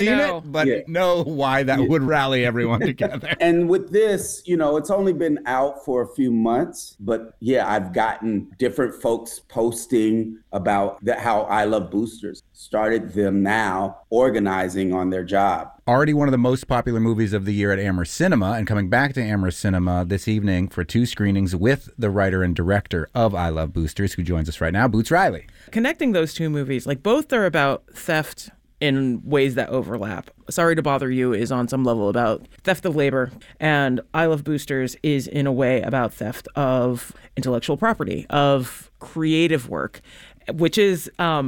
seen it, but know why that would rally everyone together. And with this, it's only been out for a few months, but I've gotten different folks posting about how I Love Boosters started them now organizing on their job. Already one of the most popular movies of the year at Amherst Cinema, and coming back to Amherst Cinema this evening for 2 screenings with the writer and director of I Love Boosters, who joins us right now, Boots Riley. Connecting those two movies, both are about theft in ways that overlap. Sorry to Bother You is on some level about theft of labor, and I Love Boosters is in a way about theft of intellectual property, of creative work, which is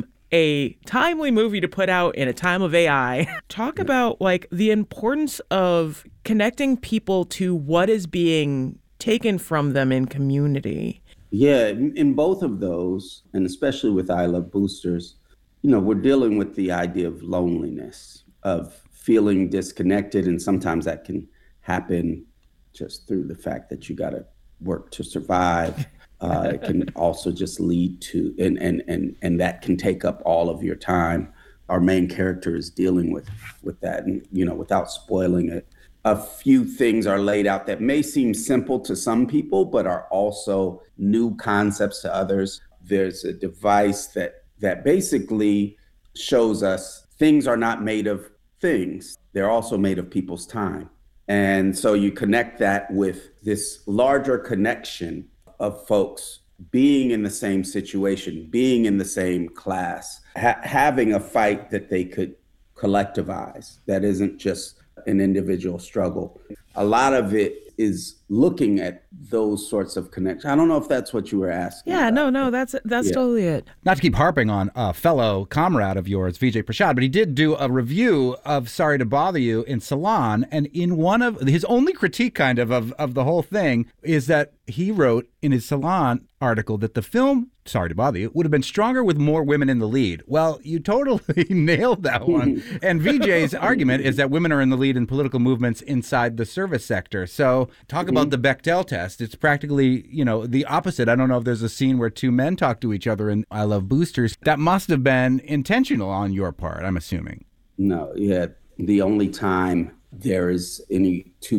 a timely movie to put out in a time of AI. Talk about the importance of connecting people to what is being taken from them in community. Yeah, in both of those, and especially with I Love Boosters, we're dealing with the idea of loneliness, of feeling disconnected, and sometimes that can happen just through the fact that you got to work to survive. It can also just lead to, and that can take up all of your time. Our main character is dealing with that, and without spoiling it, a few things are laid out that may seem simple to some people, but are also new concepts to others. There's a device that basically shows us things are not made of things. They're also made of people's time. And so you connect that with this larger connection of folks being in the same situation, being in the same class, having a fight that they could collectivize, that isn't just an individual struggle. A lot of it is looking at those sorts of connections. I don't know if that's what you were asking. Yeah, about. No, that's totally it. Not to keep harping on a fellow comrade of yours, Vijay Prashad, but he did do a review of Sorry to Bother You in Salon, and in one of his only critique kind of the whole thing is that he wrote in his Salon article that the film, Sorry to Bother You, would have been stronger with more women in the lead. Well, you totally nailed that one. And Vijay's argument is that women are in the lead in political movements inside the service sector. So talk about the Bechdel test. It's practically, the opposite. I don't know if there's a scene where 2 men talk to each other in I Love Boosters. That must have been intentional on your part, I'm assuming. No, the only time there is any 2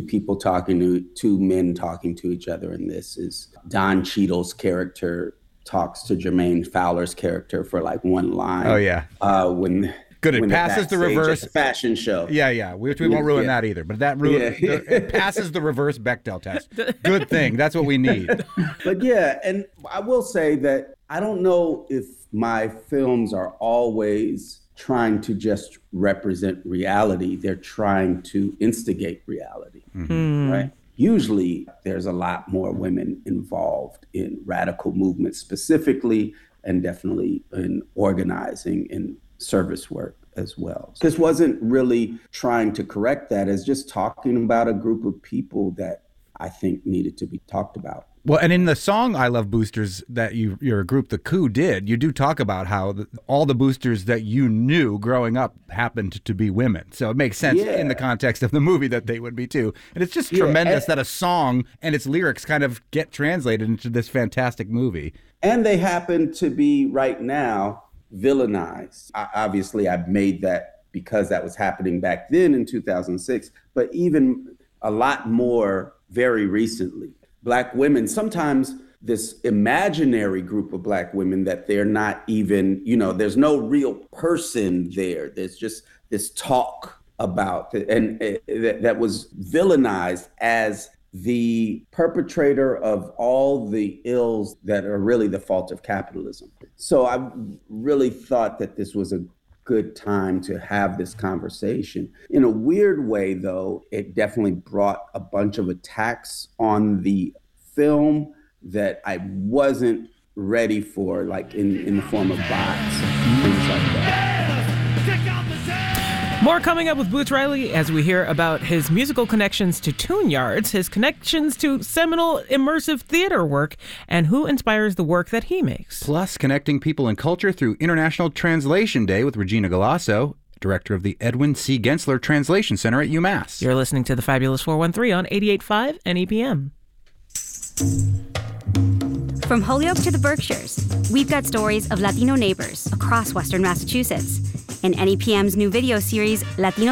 men talking to each other in this is Don Cheadle's character talks to Jermaine Fowler's character for one line. Oh, yeah. Good. It passes the reverse fashion show. Yeah. We won't ruin that either. But that it passes the reverse Bechdel test. Good thing. That's what we need. But and I will say that I don't know if my films are always trying to just represent reality. They're trying to instigate reality, right? Usually there's a lot more women involved in radical movements specifically, and definitely in organizing and service work as well. This wasn't really trying to correct that, as just talking about a group of people that I think needed to be talked about. Well, and in the song I Love Boosters that your group, The Coup, did, you do talk about how all the boosters that you knew growing up happened to be women. So it makes sense in the context of the movie that they would be too. And it's just tremendous that a song and its lyrics kind of get translated into this fantastic movie. And they happen to be right now villainized. Obviously, I made that because that was happening back then in 2006, but even a lot more very recently. Black women, sometimes this imaginary group of Black women that they're not even, there's no real person there. There's just this talk about it, and that was villainized as the perpetrator of all the ills that are really the fault of capitalism. So I really thought that this was a good time to have this conversation. In a weird way, though, it definitely brought a bunch of attacks on the film that I wasn't ready for, in the form of bots, things like that. More coming up with Boots Riley as we hear about his musical connections to Tune Yards, his connections to seminal immersive theater work, and who inspires the work that he makes. Plus, connecting people and culture through International Translation Day with Regina Galasso, director of the Edwin C. Gensler Translation Center at UMass. You're listening to The Fabulous 413 on 88.5 NEPM. From Holyoke to the Berkshires, we've got stories of Latino neighbors across Western Massachusetts. In NEPM's new video series, Latino